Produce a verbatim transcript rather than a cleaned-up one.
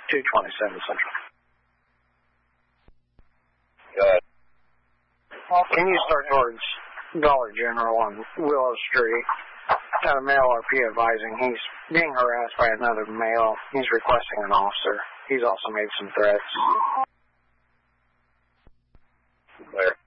two twenty-seven Central. Good. Can you start towards Dollar General on Willow Street? Got a male R P advising he's being harassed by another male. He's requesting an officer. He's also made some threats. Where?